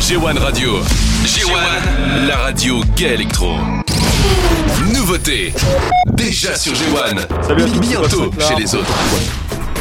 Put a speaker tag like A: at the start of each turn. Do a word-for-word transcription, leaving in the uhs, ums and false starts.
A: G un Radio. G un, la radio gay électro. Nouveauté, déjà sur G un.
B: Salut à tous,
A: bientôt
B: Patrick là.
A: chez les autres.